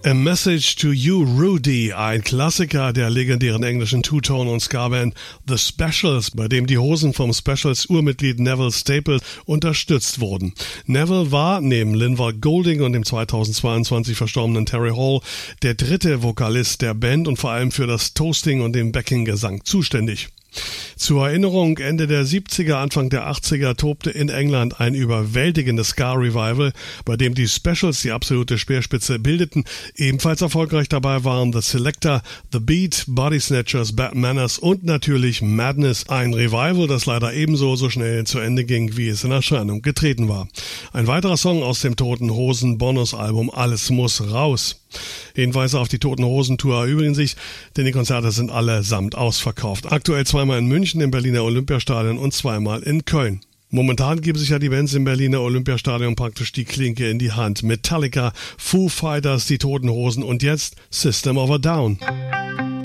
A Message to You, Rudy, ein Klassiker der legendären englischen Two-Tone- und Ska-Band The Specials, bei dem die Hosen vom Specials-Urmitglied Neville Staples unterstützt wurden. Neville war, neben Linval Golding und dem 2022 verstorbenen Terry Hall, der dritte Vokalist der Band und vor allem für das Toasting und den Backing-Gesang zuständig. Zur Erinnerung, Ende der 70er, Anfang der 80er tobte in England ein überwältigendes Ska-Revival, bei dem die Specials die absolute Speerspitze bildeten. Ebenfalls erfolgreich dabei waren The Selector, The Beat, Body Snatchers, Bad Manners und natürlich Madness. Ein Revival, das leider ebenso so schnell zu Ende ging, wie es in Erscheinung getreten war. Ein weiterer Song aus dem Toten Hosen Bonusalbum Alles muss raus. Hinweise auf die Toten Hosen Tour erübrigen sich, denn die Konzerte sind allesamt ausverkauft. Aktuell zweimal in München im Berliner Olympiastadion und zweimal in Köln. Momentan geben sich ja die Bands im Berliner Olympiastadion praktisch die Klinke in die Hand. Metallica, Foo Fighters, die Toten Hosen und jetzt System of a Down.